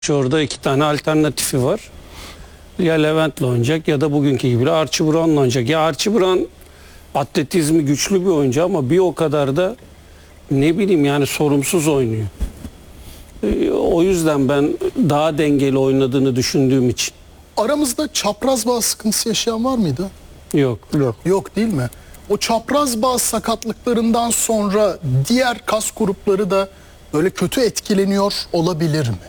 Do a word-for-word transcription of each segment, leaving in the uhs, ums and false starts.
Orada iki tane alternatifi var. Ya Levent'le oynayacak ya da bugünkü gibi Archie Brown'la oynayacak. Ya Archie Brown atletizmi güçlü bir oyuncu ama bir o kadar da ne bileyim yani sorumsuz oynuyor. Ee, o yüzden ben daha dengeli oynadığını düşündüğüm için. Aramızda çapraz bağ sıkıntısı yaşayan var mıydı? Yok. Yok. Yok değil mi? O çapraz bağ sakatlıklarından sonra diğer kas grupları da böyle kötü etkileniyor olabilir mi?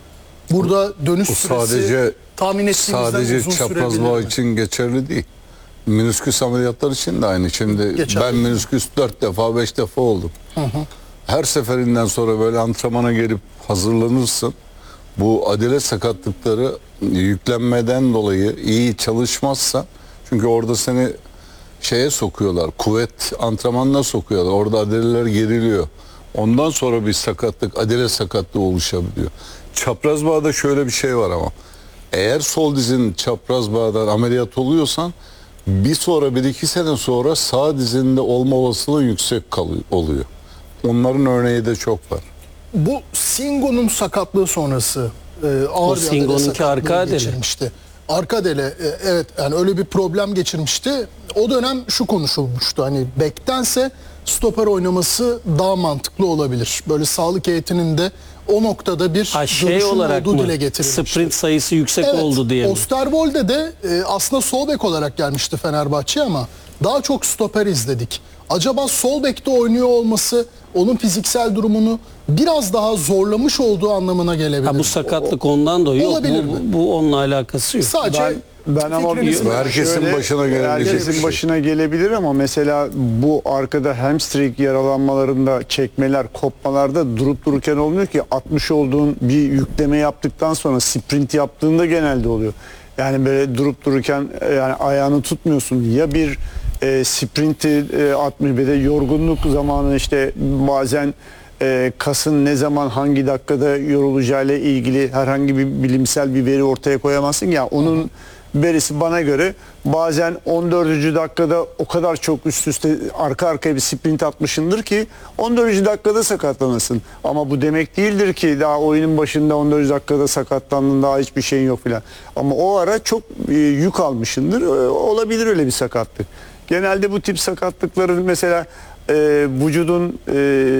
Burada dönüş Bu süresi sadece tahmin ettiğimizden sadece uzun çapraz sürebilir bağ mi? için geçerli değil. Menisküs ameliyatlar için de aynı. Şimdi Geçerli. ben menisküs dört defa beş defa oldum. Hı hı. Her seferinden sonra böyle antrenmana gelip hazırlanırsın. Bu adele sakatlıkları yüklenmeden dolayı iyi çalışmazsa, çünkü orada seni şeye sokuyorlar, kuvvet antrenmanına sokuyorlar. Orada adeleler geriliyor. Ondan sonra bir sakatlık, adele sakatlığı oluşabiliyor. Çapraz bağda şöyle bir şey var ama. Eğer sol dizin çapraz bağdan ameliyat oluyorsan bir sonra bir iki sene sonra sağ dizinde olma olasılığı yüksek kalıyor, oluyor. Onların örneği de çok var. Bu Singo'nun sakatlığı sonrası e, ağır bir Singo'nunki adele sakatlığı arka adele. geçirmişti. Arka adele e, evet yani öyle bir problem geçirmişti. O dönem şu konuşulmuştu, hani bektense stoper oynaması daha mantıklı olabilir. Böyle sağlık heyetinin de o noktada bir Ha, şey görüşün olarak olduğu mı? dile getirilmişti. Sprint sayısı yüksek Evet, oldu diye mi? Osterwolde de e, aslında sol bek olarak gelmişti Fenerbahçe ama daha çok stoper izledik. Acaba sol bekte oynuyor olması onun fiziksel durumunu biraz daha zorlamış olduğu anlamına gelebilir. Ha, bu mi? sakatlık ondan da yok. Olabilir Bu, mi? bu onunla alakası yok. Sadece Ben, ben ama fikrinizi bir- merak herkesin şöyle, başına gelebilecek herkesin bir şey. başına gelebilir ama mesela bu arkada hamstring yaralanmalarında, çekmeler, kopmalarda durup dururken olmuyor ki. altmış olduğun bir yükleme yaptıktan sonra sprint yaptığında genelde oluyor. Yani böyle durup dururken e, yani ayağını tutmuyorsun. Ya bir e, sprinti e, atmış, bir de yorgunluk zamanı işte bazen e, kasın ne zaman hangi dakikada yorulacağıyla ilgili herhangi bir bilimsel bir veri ortaya koyamazsın ya, onun verisi bana göre bazen on dördüncü dakikada o kadar çok üst üste arka arkaya bir sprint atmışındır ki on dördüncü dakikada sakatlanırsın. Ama bu demek değildir ki daha oyunun başında on dördüncü dakikada sakatlandın, daha hiçbir şeyin yok filan. Ama o ara çok e, yük almışındır. E, olabilir öyle bir sakatlık. Genelde bu tip sakatlıkların mesela e, vücudun e,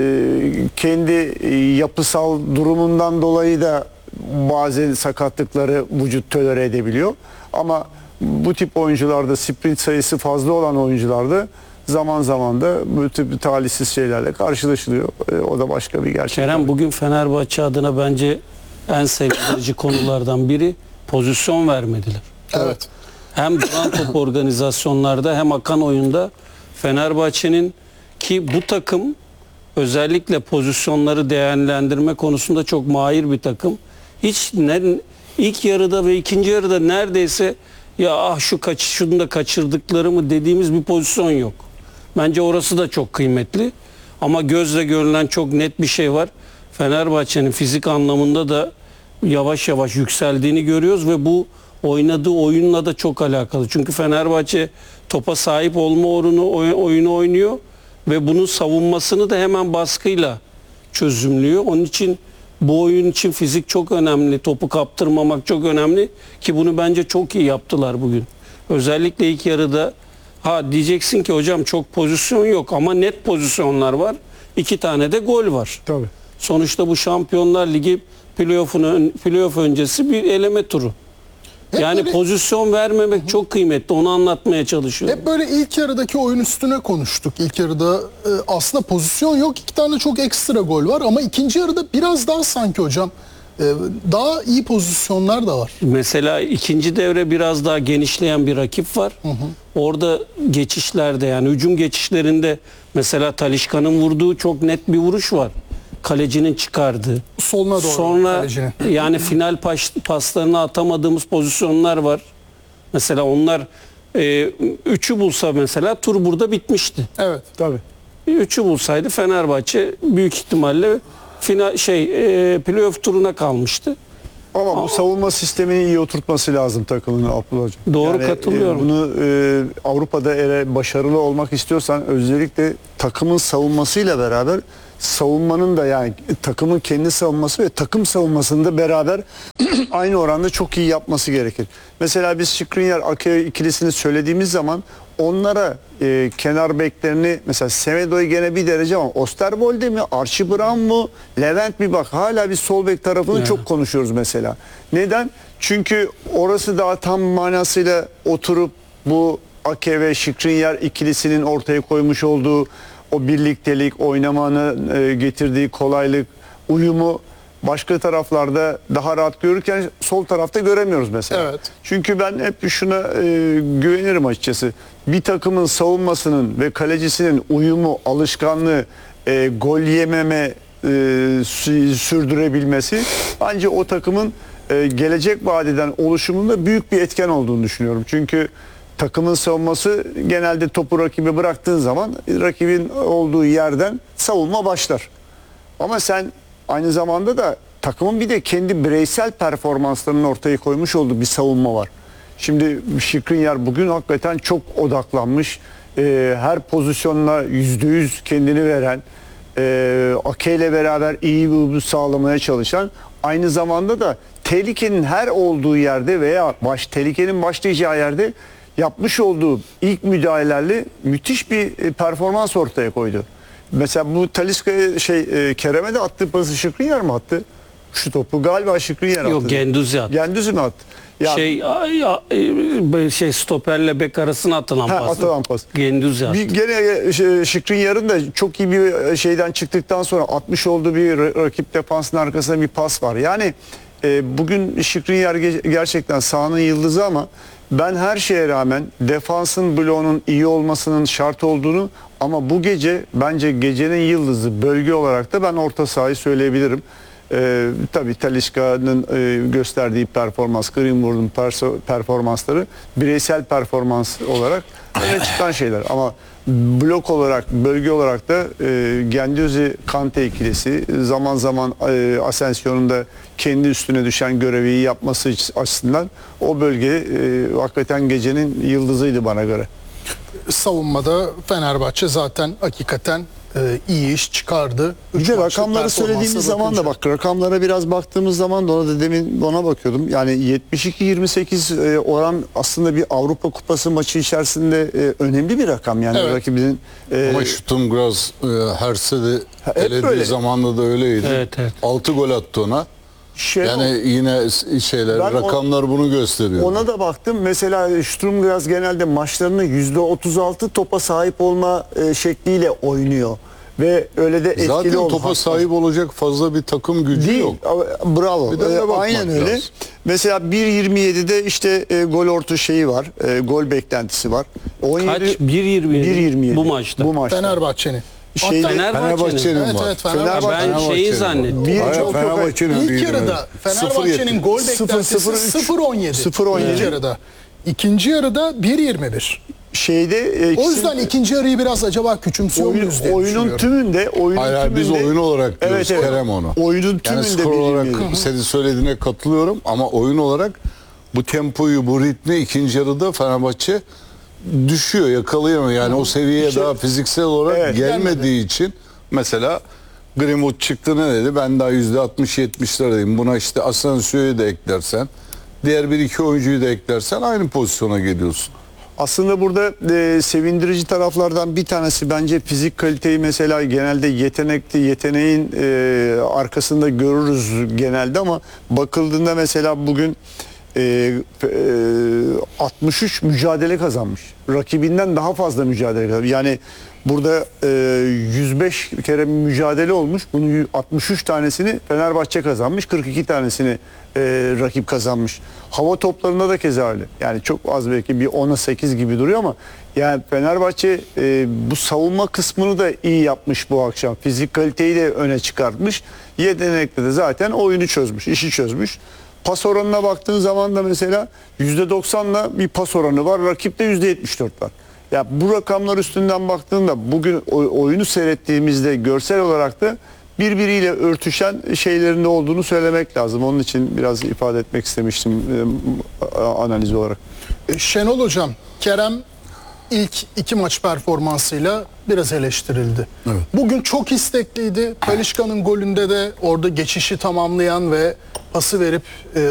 kendi e, yapısal durumundan dolayı da bazı sakatlıkları vücut tolere edebiliyor. Ama bu tip oyuncularda, sprint sayısı fazla olan oyuncularda zaman zaman da bu tip talihsiz şeylerle karşılaşılıyor. E, o da başka bir gerçek. Kerem, bugün Fenerbahçe adına bence en sevindirici konulardan biri pozisyon vermediler. evet. Hem duran top organizasyonlarda hem akan oyunda Fenerbahçe'nin, ki bu takım özellikle pozisyonları değerlendirme konusunda çok mahir bir takım. Hiç ne, ilk yarıda ve ikinci yarıda neredeyse ya ah şu kaç şunu da kaçırdıklarımı dediğimiz bir pozisyon yok. Bence orası da çok kıymetli. Ama gözle görülen çok net bir şey var. Fenerbahçe'nin fizik anlamında da yavaş yavaş yükseldiğini görüyoruz ve bu oynadığı oyunla da çok alakalı. Çünkü Fenerbahçe topa sahip olma oyunu, oyunu oynuyor ve bunun savunmasını da hemen baskıyla çözümlüyor. Onun için bu oyun için fizik çok önemli. Topu kaptırmamak çok önemli ki bunu bence çok iyi yaptılar bugün. Özellikle ilk yarıda ha diyeceksin ki hocam çok pozisyon yok ama net pozisyonlar var. İki tane de gol var. Tabii. Sonuçta bu Şampiyonlar Ligi playoff'un playoff öncesi bir eleme turu. Hep Yani böyle- pozisyon vermemek çok kıymetli. Onu anlatmaya çalışıyorum. Hep böyle ilk yarıdaki oyun üstüne konuştuk. İlk yarıda e, aslında pozisyon yok. İki tane çok ekstra gol var ama ikinci yarıda biraz daha sanki hocam e, daha iyi pozisyonlar da var. Mesela ikinci devre biraz daha genişleyen bir rakip var. Orada geçişlerde, yani hücum geçişlerinde mesela Talisca'nın vurduğu çok net bir vuruş var. Kalecinin çıkardığı. Soluna doğru Sonra kalecinin. yani final pas, paslarını atamadığımız pozisyonlar var. Mesela onlar e, üçü bulsa mesela tur burada bitmişti. Evet. Tabii. Üçü bulsaydı Fenerbahçe büyük ihtimalle final şey e, playoff turuna kalmıştı. Ama bu savunma sistemini iyi oturtması lazım takımın Abdullah Hocam. Doğru, e, katılıyorum. bunu e, Avrupa'da eğer başarılı olmak istiyorsan özellikle takımın savunmasıyla beraber savunmanın da yani takımın kendi savunması ve takım savunmasını da beraber aynı oranda çok iyi yapması gerekir. Mesela biz Skriniar Ake ikilisini söylediğimiz zaman onlara e, kenar beklerini mesela Semedo'yu gene bir derece ama Osterwolde mi, Archie Brown mu, Levent mi bak hala biz sol bek tarafını Evet. çok konuşuyoruz mesela. Neden? Çünkü orası daha tam manasıyla oturup bu Ake ve Skriniar ikilisinin ortaya koymuş olduğu o birliktelik, oynamanın e, getirdiği kolaylık, uyumu başka taraflarda daha rahat görürken sol tarafta göremiyoruz mesela. Evet. Çünkü ben hep şuna e, güvenirim açıkçası. Bir takımın savunmasının ve kalecisinin uyumu, alışkanlığı, e, gol yememe e, sü- sürdürebilmesi bence o takımın e, gelecek vadeden oluşumunda büyük bir etken olduğunu düşünüyorum. Çünkü takımın savunması genelde topu rakibe bıraktığın zaman rakibin olduğu yerden savunma başlar. Ama sen aynı zamanda da takımın bir de kendi bireysel performanslarının ortaya koymuş olduğu bir savunma var. Şimdi Skriniar bugün hakikaten çok odaklanmış. Ee, her pozisyonla yüzde yüz kendini veren, e, Ake ile beraber iyi bir uyum sağlamaya çalışan, aynı zamanda da tehlikenin her olduğu yerde veya baş tehlikenin başlayacağı yerde yapmış olduğu ilk müdahalelerle müthiş bir e, performans ortaya koydu. Mesela bu Talisca'ya şey e, Kerem'e de attığı pası Skriniar mı attı? Şu topu galiba Skriniar attı. Yok, Gendouzi attı. Gendouzi mi attı? Ya, Şey ay, ay, e, şey stoperle bek arasına atılan Ha, pas. atılan pas. Gendouzi attı. bir gene şey, Skriniar'ın da çok iyi bir şeyden çıktıktan sonra atmış olduğu bir ra- rakip defansın arkasına bir pas var. Yani e, bugün Skriniar ge- gerçekten sahanın yıldızı ama ben her şeye rağmen defansın bloğunun iyi olmasının şart olduğunu ama bu gece bence gecenin yıldızı bölge olarak da ben orta sahayı söyleyebilirim. Ee, tabii Talisca'nın e, gösterdiği performans, Greenwood'un perso- performansları bireysel performans olarak öne çıkan şeyler. Ama blok olarak, bölge olarak da e, Gendouzi Kante ikilisi zaman zaman e, Asensio'nun da kendi üstüne düşen görevi yapması açısından o bölge e, hakikaten gecenin yıldızıydı bana göre. Savunmada Fenerbahçe zaten hakikaten e, iyi iş çıkardı. Bir Üç de maçlık rakamları performansa söylediğimiz zaman da bakınca. bak rakamlara biraz baktığımız zaman da ona da demin ona bakıyordum. Yani yetmiş iki yirmi sekiz e, oran aslında bir Avrupa Kupası maçı içerisinde e, önemli bir rakam. Yani Evet. rakibinin e, Ama Şutum biraz e, Herse'de hep elediği böyle. zamanda da öyleydi. Evet, evet. altı gol attı ona. şey Yani yine s- şeyler, Ben o- rakamlar bunu gösteriyor. ona da baktım. Mesela Sturmgras genelde maçlarını yüzde otuz altı topa sahip olma e, şekliyle oynuyor. Ve öyle de etkili Zaten oldu. topa sahip olacak fazla bir takım gücü Değil. yok. Bravo. Bir de öyle Ee, bakmak aynen öyle. lazım. Mesela bir yirmi yedide işte e, gol orta şeyi var. E, gol beklentisi var. on yedi Kaç? bir yirmi yedi bir yirmi yedi. bu maçta. Bu maçta. Fenerbahçe'nin. Şeyde- Hatta- Fenerbahçe'nin Evet, var. evet, Fenerbahçe. Ben şeyi Fenerbahçe'nin zannettim. var. Bir- Hayır, çok- çok- Fenerbahçe'nin İlk bir yarıda yirmi. Fenerbahçe'nin gol sıfır beklentisi sıfır üç. sıfır on yedi. sıfır on yedi. İlk yarıda. İkinci yarıda bir yirmi bir. Şeyde e, O ikisi- yüzden ikinci yarıyı biraz acaba küçümsüyor oyun, muyuz diye oyunun düşünüyorum. tümünde oyunun Hayır, hayır, biz tümünde- oyun olarak diyoruz, Evet, evet. Kerem onu. Oyunun Yani tümünde skor bir olarak yirmi yedi. senin söylediğine katılıyorum ama oyun olarak bu tempoyu, bu ritmi ikinci yarıda Fenerbahçe düşüyor, yakalayamıyor. Yani o seviyeye İşte- daha fiziksel olarak Evet, gelmediği için mesela Greenwood çıktı ne dedi? Ben daha yüzde altmış yetmişlerdeyim. Buna işte Asensio'yu da eklersen, diğer bir iki oyuncuyu da eklersen aynı pozisyona geliyorsun. Aslında burada e, sevindirici taraflardan bir tanesi bence fizik kaliteyi mesela genelde yetenekli yeteneğin e, arkasında görürüz genelde ama bakıldığında mesela bugün e, e, altmış üç mücadele kazanmış. Rakibinden daha fazla mücadele kazanmış. Yani burada e, yüz beş kere mücadele olmuş. Bunun altmış üç tanesini Fenerbahçe kazanmış. kırk iki tanesini e, rakip kazanmış. Hava toplarında da keza öyle. Yani çok az belki bir ona sekiz gibi duruyor ama yani Fenerbahçe e, bu savunma kısmını da iyi yapmış bu akşam. Fizik kaliteyi de öne çıkartmış. Yetenekle de zaten oyunu çözmüş, işi çözmüş. Pas oranına baktığın zaman da mesela yüzde doksanla bir pas oranı var. Rakipte yüzde yetmiş dört var. Ya bu rakamlar üstünden baktığında bugün oyunu seyrettiğimizde görsel olarak da birbiriyle örtüşen şeylerinde olduğunu söylemek lazım. Onun için biraz ifade etmek istemiştim e, analiz olarak. E, Şenol Hocam, Kerem ilk iki maç performansıyla biraz eleştirildi. Evet. Bugün çok istekliydi. Talisca'nın golünde de orada geçişi tamamlayan ve pası verip e,